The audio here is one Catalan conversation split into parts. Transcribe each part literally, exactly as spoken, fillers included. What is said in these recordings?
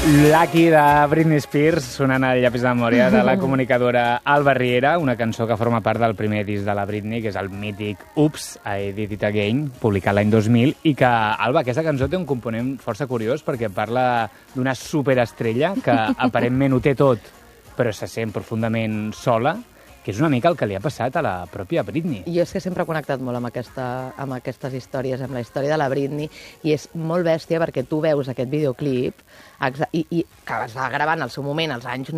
Lucky de Britney Spears, sonant al llapis de memòria de la comunicadora Alba Riera, una cançó que forma part del primer disc de la Britney, que és el mític Oops, I Did It Again, publicat l'any dos mil, i que, Alba, aquesta cançó té un component força curiós perquè parla d'una superestrella que aparentment ho té tot, però se sent profundament sola, que és una mica el que li ha passat a la pròpia Britney. Jo és que sempre he connectat molt amb, aquesta, amb aquestes històries, amb la història de la Britney, i és molt bèstia perquè tu veus aquest videoclip i, i que es va gravar en el seu moment, als anys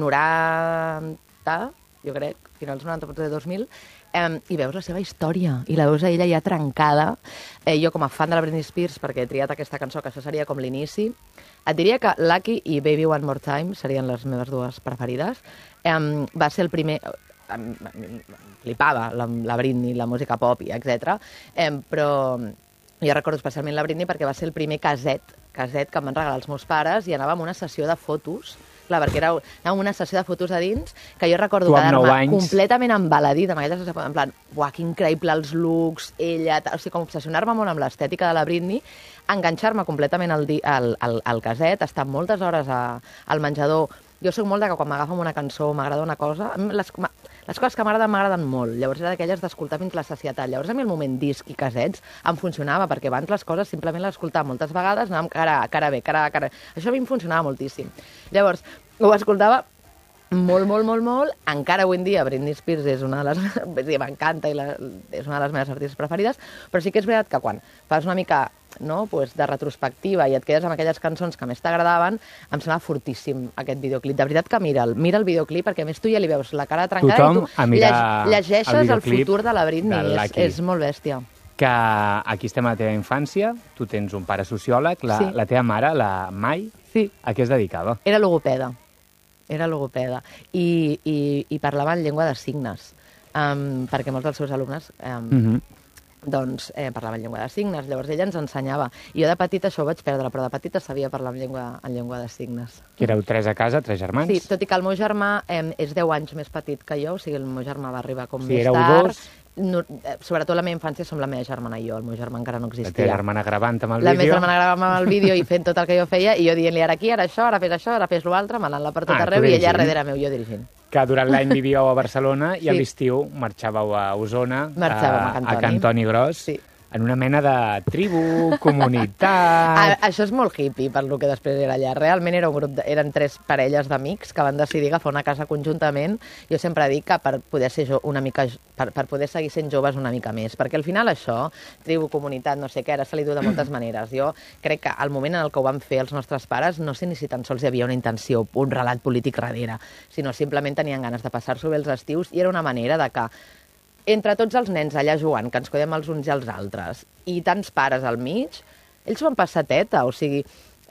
noranta, jo crec, finals noranta, potser de dos mil, eh, i veus la seva història, i la veus a ella ja trencada. Eh, jo, com a fan de la Britney Spears, perquè he triat aquesta cançó, que això seria com l'inici, et diria que Lucky i Baby One More Time serien les meves dues preferides. Eh, va ser el primer... em flipava la, la Britney, la música pop, etcètera. Eh, però jo recordo especialment la Britney perquè va ser el primer caset, caset que em van regalar els meus pares i anàvem a una sessió de fotos. Clar, perquè era, anàvem a una sessió de fotos a dins que jo recordo quedar-me completament embaladida amb aquella sessió, en plan, uah, que increïble els looks, ella... O sigui, com obsessionar-me molt amb l'estètica de la Britney, enganxar-me completament al, al, al, al caset, estar moltes hores a, al menjador. Jo soc molt de que quan m'agafo una cançó, m'agrada una cosa... Les, les coses que m'agraden, m'agraden molt. Llavors era d'aquelles d'escoltar fins la sacietat. Llavors a mi el moment disc i casets em funcionava, perquè abans les coses simplement les escoltava moltes vegades, anàvem cara a cara bé, cara a cara... Això a mi em funcionava moltíssim. Llavors, ho escoltava molt, molt, molt, molt. Encara avui en dia Britney Spears és una de les... m'encanta i la, és una de les meves artistes preferides, però sí que és veritat que quan fas una mica... no? Pues de retrospectiva i et quedes amb aquelles cançons que més t'agradaven, em sembla fortíssim aquest videoclip. De veritat que mira'l, mira el videoclip, perquè a més tu ja li veus la cara trencada. Tothom i tu a mirar llegeixes el, el futur de la Britney. És, és molt bèstia. Que aquí estem a la teva infància, tu tens un pare sociòleg, la, sí. la teva mare, la Mai, sí. a què es dedicava? Era logopeda. Era logopeda. I, i, i parlava en llengua de signes, um, perquè molts dels seus alumnes... Um, mm-hmm. doncs eh, parlava en llengua de signes, llavors ella ens ensenyava. I jo de petita això ho vaig perdre, però de petita sabia parlar en llengua, en llengua de signes. Que éreu tres a casa, tres germans? Sí, tot i que el meu germà eh, és deu anys més petit que jo, o sigui, el meu germà va arribar com sí, més éreu tard. Dos. No, sobretot la meva infància som la meva germana i jo, el meu germà encara no existia. La teva germana gravant amb el la vídeo? La meva germana gravant amb el vídeo i fent tot el que jo feia, i jo dient-li ara aquí, ara això, ara fes això, ara fes l'altre, manant-la per tot ah, arreu, i ella darrere meu, jo dirigint. Que durant l'any vivíeu a Barcelona i sí. a l'estiu marxàveu a Osona, Marxàvem a, a, a Cantoni Gros. Sí. En una mena de tribu, comunitat... A, això és molt hippie, per lo que després era allà. Realment era un grup de, eren tres parelles d'amics que van decidir agafar una casa conjuntament. Jo sempre dic que per poder ser jo una mica, per, per poder seguir sent joves una mica més, perquè al final això, tribu, comunitat, no sé què, ara se li diu de moltes maneres. Jo crec que al moment en el que ho van fer els nostres pares, no sé ni si tan sols hi havia una intenció, un relat polític darrere, sinó simplement tenien ganes de passar-s'ho bé els estius i era una manera de que entre tots els nens allà jugant, que ens cuidem els uns i els altres, i tants pares al mig, ells van passar teta, o sigui,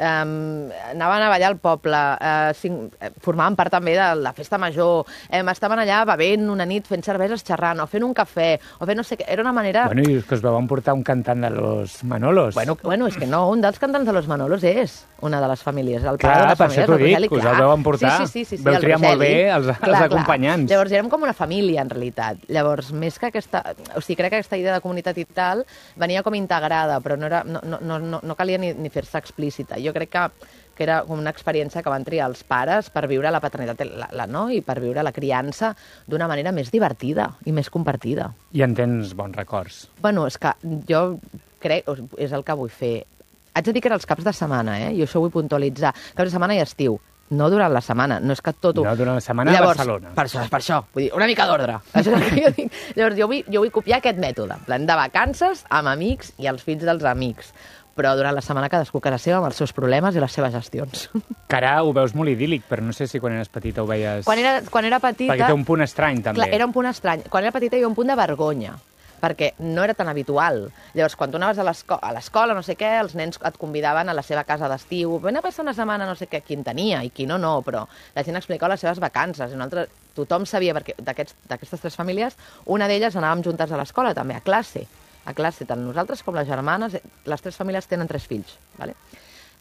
um, anaven a ballar al poble, uh, cinc, formaven part també de la festa major, um, estaven allà bevent una nit, fent cerveses, xerrant, o fent un cafè, o fent no sé què, era una manera... Bueno, i que us vau portar un cantant de los Manolos. Bueno, bueno, és que no, un dels cantants de los Manolos és una de les famílies, el pare clar, de les per famílies, això t'ho dic, Roseli, us el vau emportar, sí, sí, sí, sí, vau triar molt bé els, clar, els acompanyants. Clar. Llavors érem com una família, en realitat. Llavors, més que aquesta... O sigui, crec que aquesta idea de comunitat i tal venia com integrada, però no, era, no, no, no, no calia ni, ni fer-se explícita. Jo crec que que era com una experiència que van triar els pares per viure la paternitat la, la, no? I per viure la criança d'una manera més divertida i més compartida. I en tens bons records? Bueno, és que jo crec, és el que vull fer. Haig de dir que eren els caps de setmana, eh? I això ho vull puntualitzar. Caps de setmana i estiu. No durant la setmana, no és que tot... Ho... No, durant la setmana Llavors, a Barcelona. Per això, per això. Vull dir, una mica d'ordre. Això és el que jo dic. Llavors, jo vull, jo vull copiar aquest mètode. Plan de vacances amb amics i els fills dels amics. Però durant la setmana cadascú a casa seva amb els seus problemes i les seves gestions. Que ara ho veus molt idíl·lic, però no sé si quan eres petita ho veies... Quan era, quan era petita... Perquè té un punt estrany, també. Clar, era un punt estrany. Quan era petita hi havia un punt de vergonya, perquè no era tan habitual. Llavors, quan tu anaves a l'escola, no sé què, els nens et convidaven a la seva casa d'estiu, ven a passar una setmana, no sé què, qui en tenia i qui no, no, però la gent explicava les seves vacances. I un altre, tothom sabia, perquè d'aquestes tres famílies, una d'elles anàvem juntes a l'escola, també, a classe. A classe, tant nosaltres com les germanes, les tres famílies tenen tres fills, ¿vale?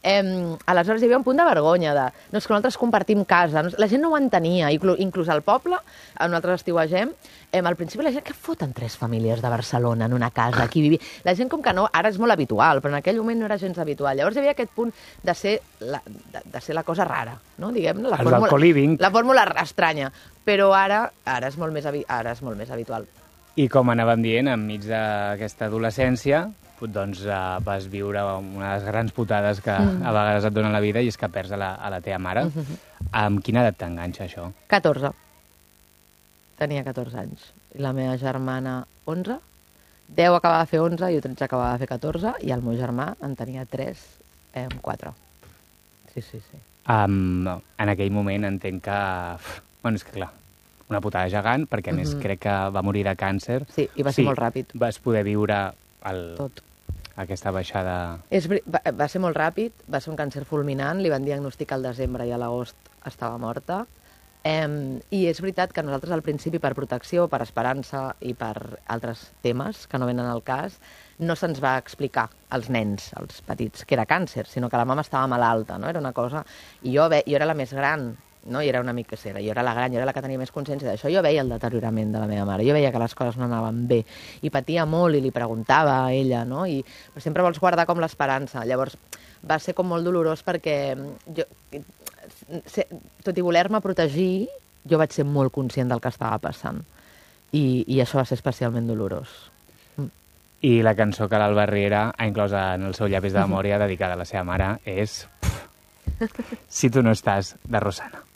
Eh, aleshores hi havia un punt de vergonya de... No, és que nosaltres compartim casa. La gent no ho entenia. Inclús, inclús al poble, on nosaltres estiuegem, eh, al principi la gent, què foten tres famílies de Barcelona en una casa? Aquí vivia... La gent com que no... Ara és molt habitual, però en aquell moment no era gens habitual. Llavors hi havia aquest punt de ser la, de, de ser la cosa rara, no? Diguem-ne, la, El fórmula, del co-living. la fórmula estranya. Però ara, ara, és molt més, ara és molt més habitual. I com anàvem dient, enmig d'aquesta adolescència, doncs uh, vas viure una de les grans putades que mm. a vegades et dona la vida, i és que perds a la, a la teva mare. Mm -hmm. Amb quina edat t'enganxa això? catorze. Tenia catorze anys. I la meva germana, onze. deu acabava de fer onze, jo tretze acabava de fer catorze, i el meu germà en tenia tres, eh, quatre. Sí, sí, sí. Um, en aquell moment entenc que... Bueno, és que clar, una putada gegant, perquè a més mm -hmm. crec que va morir de càncer. Sí, i va ser sí, molt ràpid. Vas poder viure el... tot. Aquesta baixada... És, va, va ser molt ràpid, va ser un càncer fulminant, li van diagnosticar al desembre i a l'agost estava morta. Eh, I és veritat que nosaltres al principi, per protecció, per esperança i per altres temes que no venen al cas, no se'ns va explicar als nens, als petits, que era càncer, sinó que la mama estava malalta, no? Era una cosa... I jo, ve, jo era la més gran, no? I era una mica... Jo era la gran, jo era la que tenia més consciència d'això. Jo veia el deteriorament de la meva mare, jo veia que les coses no anaven bé, i patia molt, i li preguntava a ella, no? I però sempre vols guardar com l'esperança. Llavors, va ser com molt dolorós perquè jo, tot i voler-me protegir, jo vaig ser molt conscient del que estava passant. I, i això va ser especialment dolorós. Mm. I la cançó que l'Alba Riera ha inclòs en el seu llapis de memòria dedicada a la seva mare és... Pff, Si tu no estàs, de Rosana.